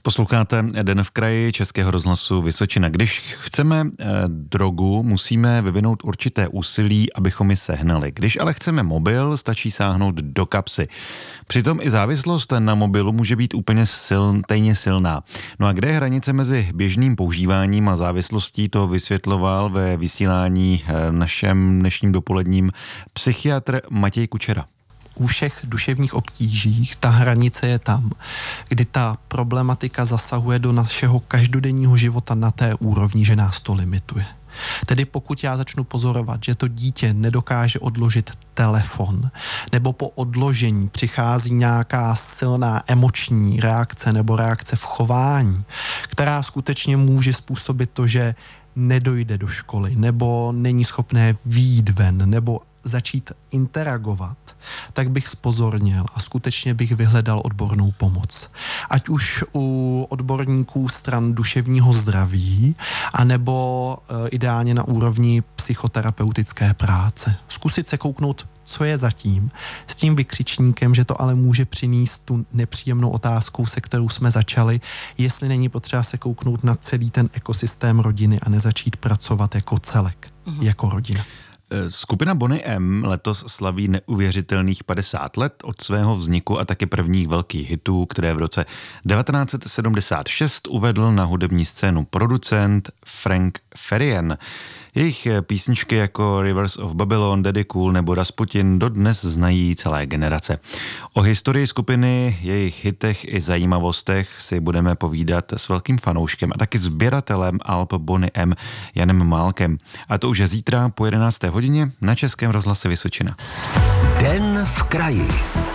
Posloucháte Den v kraji Českého rozhlasu Vysočina. Když chceme drogu, musíme vyvinout určité úsilí, abychom ji sehnali. Když ale chceme mobil, stačí sáhnout do kapsy. Přitom i závislost na mobilu může být úplně stejně silná. No a kde je hranice mezi běžným používáním a závislostí, to vysvětloval ve vysílání našem dnešním dopoledním psychiatr Matěj Kučera. U všech duševních obtížích ta hranice je tam, kdy ta problematika zasahuje do našeho každodenního života na té úrovni, že nás to limituje. Tedy pokud já začnu pozorovat, že to dítě nedokáže odložit telefon, nebo po odložení přichází nějaká silná emoční reakce nebo reakce v chování, která skutečně může způsobit to, že nedojde do školy, nebo není schopné vyjít ven, nebo začít interagovat, tak bych zpozorněl a skutečně bych vyhledal odbornou pomoc. Ať už u odborníků stran duševního zdraví, anebo ideálně na úrovni psychoterapeutické práce. Zkusit se kouknout, co je zatím, s tím vykřičníkem, že to ale může přinést tu nepříjemnou otázkou, se kterou jsme začali, jestli není potřeba se kouknout na celý ten ekosystém rodiny a nezačít pracovat jako celek, jako rodina. Skupina Boney M. letos slaví neuvěřitelných 50 let od svého vzniku a taky prvních velkých hitů, které v roce 1976 uvedl na hudební scénu producent Frank Farian. Jejich písničky jako Rivers of Babylon, Daddy Cool nebo Rasputin dodnes znají celé generace. O historii skupiny, jejich hitech i zajímavostech si budeme povídat s velkým fanouškem a taky sběratelem alb Boney M. Janem Málkem. A to už je zítra po 11. hodině na Českém rozhlase Vysočina. Den v kraji.